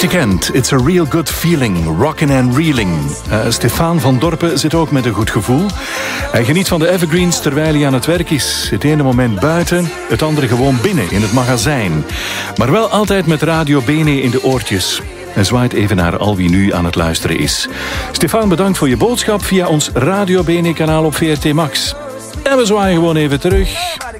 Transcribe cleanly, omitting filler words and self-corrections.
Peter Kent, it's a real good feeling, rockin' and reeling. Stefan van Dorpen zit ook met een goed gevoel. Hij geniet van de evergreens terwijl hij aan het werk is. Het ene moment buiten, het andere gewoon binnen in het magazijn. Maar wel altijd met Radio Bene in de oortjes. En zwaait even naar al wie nu aan het luisteren is. Stefan, bedankt voor je boodschap via ons Radio Bene kanaal op VRT Max. En we zwaaien gewoon even terug.